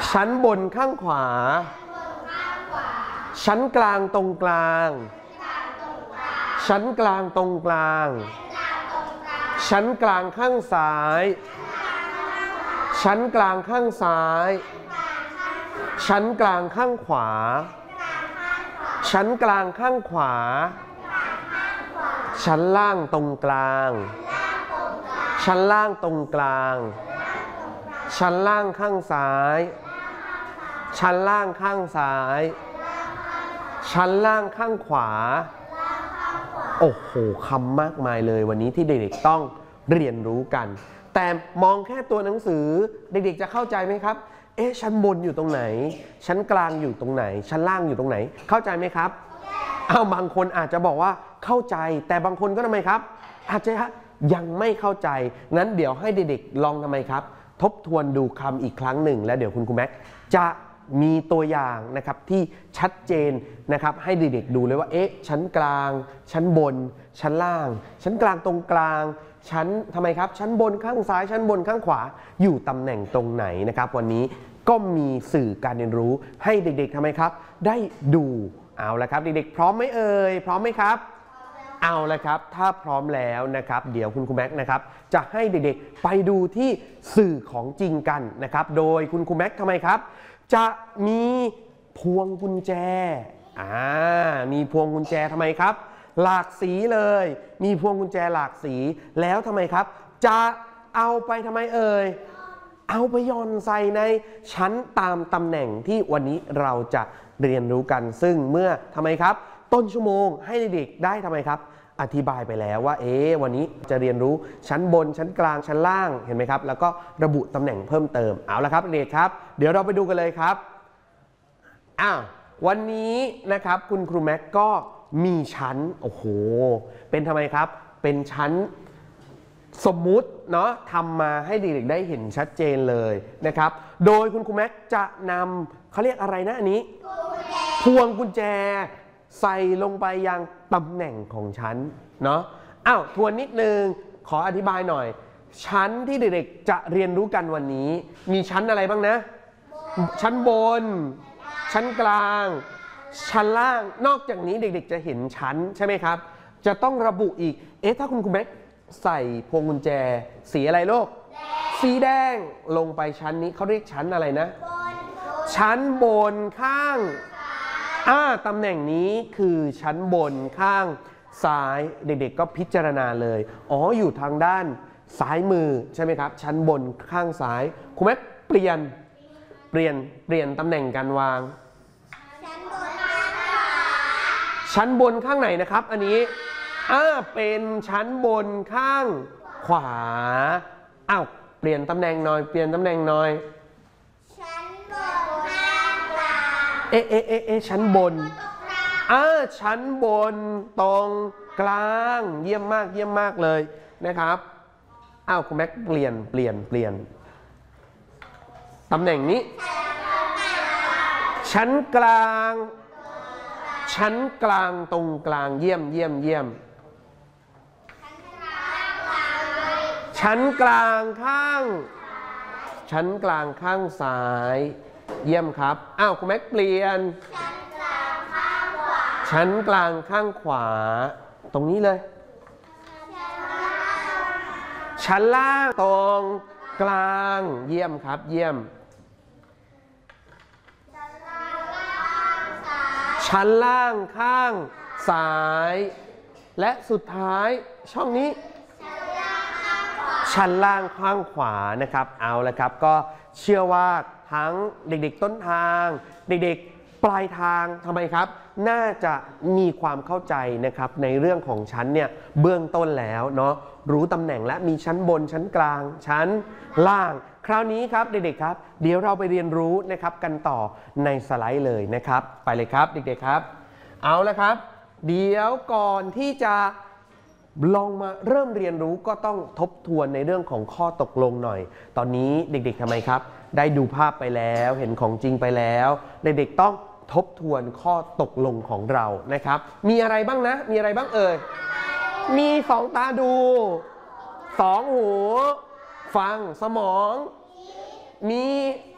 ชั้นบนข้างขวาชั้นกลางตรงกลางชั้นกลางตรงกลางชั้นกลางข้างซ้ายชั้นกลางข้างซ้ายชั้นกลางข้างขวาชั้นกลางข้างขวาชั้นล่างตรงกลางชั้นล่างตรงกลางชั้นล่างข้างซ้ายชั้นล่างข้างซ้ายชั้นล่างข้างขวาโอ้โหคำมากมายเลยวันนี้ที่เด็กๆต้องเรียนรู้กันแต่มองแค่ตัวหนังสือเด็กๆจะเข้าใจไหมครับชั้นบนอยู่ตรงไหนชั้นกลางอยู่ตรงไหนชั้นล่างอยู่ตรงไหนเข้าใจไหมครับบางคนอาจจะบอกว่าเข้าใจแต่บางคนก็ทำไมครับอาจจะยังไม่เข้าใจงั้นเดี๋ยวให้เด็กๆลองทำไมครับทบทวนดูคำอีกครั้งหนึ่งแล้วเดี๋ยวคุณครูแม็กจะมีตัวอย่างนะครับที่ชัดเจนนะครับให้เด็กๆดูเลยว่าชั้นกลางชั้นบนชั้นล่างชั้นกลางตรงกลางชั้นทำไมครับชั้นบนข้างซ้ายชั้นบนข้างขวาอยู่ตำแหน่งตรงไหนนะครับวันนี้ก็มีสื่อการเรียนรู้ให้เด็กๆทำไมครับได้ดูเอาละครับเด็กๆพร้อมไหมเอ่ยพร้อมไหมครับเอาละครับถ้าพร้อมแล้วนะครับเดี๋ยวคุณครูแม็กนะครับจะให้เด็กๆไปดูที่สื่อของจริงกันนะครับโดยคุณครูแม็กทำไมครับจะมีพวงกุญแจมีพวงกุญแจทำไมครับหลากสีเลยมีพวงกุญแจหลากสีแล้วทำไมครับจะเอาไปทำไมเอ่ยเอาไปหย่อนใส่ในชั้นตามตำแหน่งที่วันนี้เราจะเรียนรู้กันซึ่งเมื่อทำไมครับต้นชั่วโมงให้เด็กๆได้ทำไมครับอธิบายไปแล้วว่าวันนี้จะเรียนรู้ชั้นบนชั้นกลางชั้นล่างเห็นไหมครับแล้วก็ระบุตำแหน่งเพิ่มเติมเอาละครับเด็กครับเดี๋ยวเราไปดูกันเลยครับวันนี้นะครับคุณครูแม็กก็มีชั้นโอ้โหเป็นทำไมครับเป็นชั้นสมมุติเนาะทำมาให้เด็กๆได้เห็นชัดเจนเลยนะครับโดยคุณครูแม็กจะนำเขาเรียกอะไรนะอันนี้พวงกุญแจใส่ลงไปยังตำแหน่งของชั้นเนาะทวนนิดนึงขออธิบายหน่อยชั้นที่เด็กๆจะเรียนรู้กันวันนี้มีชั้นอะไรบ้างนะชั้นบนชั้นกลางชั้นล่างนอกจากนี้เด็กๆจะเห็นชั้นใช่ไหมครับจะต้องระบุอีกถ้าคุณครูแม็กใส่พวงกุญแจสีอะไรลูกสีแดงลงไปชั้นนี้เขาเรียกชั้นอะไรนะชั้นบนข้างตำแหน่งนี้คือชั้นบนข้างซ้ายเด็กๆก็พิจารณาเลยอยู่ทางด้านซ้ายมือใช่ไหมครับชั้นบนข้างซ้ายครูแม็กเปลี่ยนตำแหน่งการวางชั้นบนข้างไหนนะครับอันนี้เป็นชั้นบนข้างขวาเปลี่ยนตำแหน่งหน่อยชั้นบนข้างซ้ายชั้นบนชั้นบนตรงกลางเยี่ยมมากเลยนะครับคุณแม็กเปลี่ยนตำแหน่งนี้ชั้นกลางตรงกลางเยี่ยมชั้นกลางข้างซ้ายเยี่ยมครับคุณแม็กเปลี่ยนชั้นกลางข้างขวาตรงนี้เลยชั้นล่างตรงกลางเยี่ยมครับเยี่ยมชั้นล่างข้างซ้ายและสุดท้ายช่องนี้ชั้นล่างข้างขวานะครับเอาละครับก็เชื่อว่าทั้งเด็กๆต้นทางเด็กๆปลายทางทำไมครับน่าจะมีความเข้าใจนะครับในเรื่องของชั้นเนี่ยเบื้องต้นแล้วเนาะรู้ตำแหน่งและมีชั้นบนชั้นกลางชั้นล่างคราวนี้ครับเด็กๆครับเดี๋ยวเราไปเรียนรู้นะครับกันต่อในสไลด์เลยนะครับไปเลยครับเด็กๆครับเอาละครับเดี๋ยวก่อนที่จะลองมาเริ่มเรียนรู้ก็ต้องทบทวนในเรื่องของข้อตกลงหน่อยตอนนี้เด็กๆทำไมครับได้ดูภาพไปแล้วเห็นของจริงไปแล้วเด็กๆต้องทบทวนข้อตกลงของเรานะครับมีอะไรบ้างนะมีอะไรบ้างเอ่ยมี2 ตาดู2 หูฟังสมองมี